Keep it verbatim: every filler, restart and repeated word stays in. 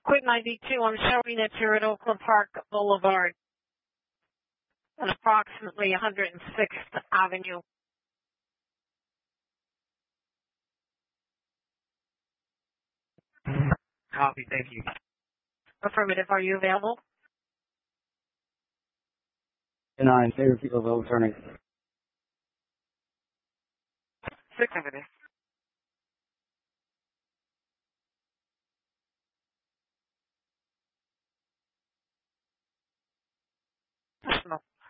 Quit ninety-two, I'm showing that you're at Oakland Park Boulevard at approximately one hundred sixth Avenue. Copy, thank you. Affirmative, are you available? Nine, favor people of overturning. Six Avenue. No.